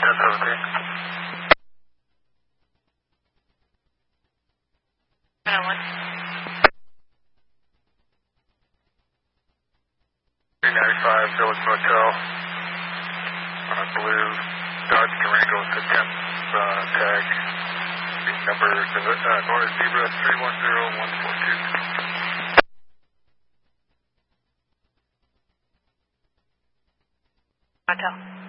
395 Village Motel on a blue Dodge Durango with the 10th tag. Number North Zebra 310142. Motel.